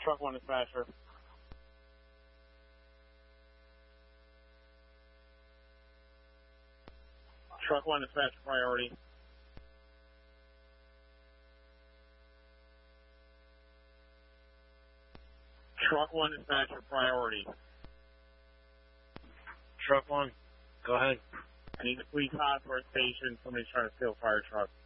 Truck 1 dispatcher. Truck 1 dispatcher priority. Truck 1 dispatcher priority. Truck 1, go ahead. I need the police hot for a station. Somebody's trying to steal a fire truck.